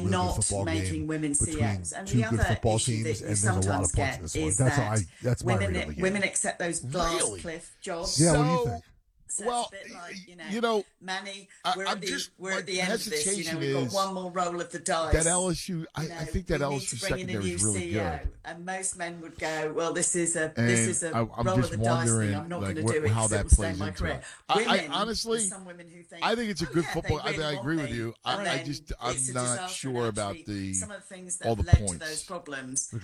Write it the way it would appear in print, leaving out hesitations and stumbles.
really good not football making game women see between out. And two the good other football issue teams, that you and there's a lot of sometimes points in get this one. is That's my read of the game. women accept those glass Really? cliff jobs. Yeah, what do you So, think? So well, it's a bit like, you know, Manny, we're, I'm at the, just- we're my at the end of this. hesitation We've got is one more roll of the dice. that LSU, I think that we need LSU to bring in a secondary new is really CEO, good. and most men would go, "Well, this is a And roll I'm of just the dice wondering, thing. I'm not like, going to do it how because that it will stay plays my into career." it. I Women, honestly, there's some women who think, I think it's a "Oh, good yeah, football. they really I want agree with me," you. and I then just, it's I'm a not disaster, sure and about actually the some of the things that all have the led to points. those problems